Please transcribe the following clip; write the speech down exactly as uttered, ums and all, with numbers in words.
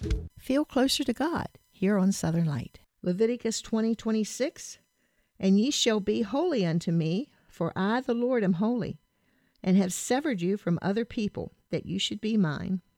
Feel closer to God here on Southern Light. Leviticus twenty twenty-six, and ye shall be holy unto me, for I, the Lord, am holy, and have severed you from other people, that you should be mine.